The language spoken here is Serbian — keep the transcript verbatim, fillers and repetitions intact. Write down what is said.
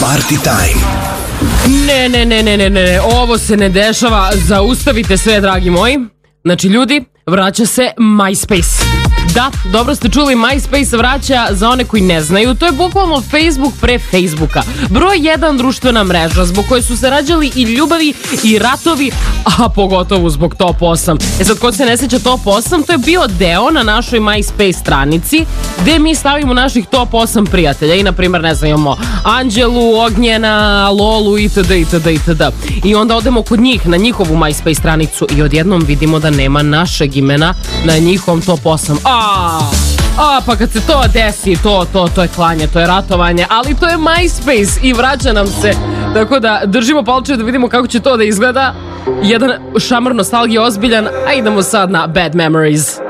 Party Time. Ne, ne, ne, ne, ne, ne, ovo se ne dešava, zaustavite sve, dragi moji. Znači, ljudi, vraća se MySpace. Da, dobro ste čuli, MySpace vraća, za one koji ne znaju, to je bukvalno Facebook pre Facebooka. Broj jedan društvena mreža, zbog koje su se rađali i ljubavi i ratovi, a pogotovo zbog Top osam. E sad, ko se ne seća Top osam, to je bio deo na našoj MySpace stranici, gde mi stavimo naših Top osam prijatelja. I, na primjer, ne znam, imamo Anđelu, Ognjena, Lolu, itd, itd, itd. I onda odemo kod njih, na njihovu MySpace stranicu i odjednom vidimo da nema našeg imena na njihovom Top osam. A, a, pa kad se to desi, to, to, to je klanje, to je ratovanje, ali to je MySpace i vraća nam se. Tako da držimo palče da vidimo kako će to da izgleda. Jedan šamar nostalgije ozbiljan, a idemo sad na Bad Memories.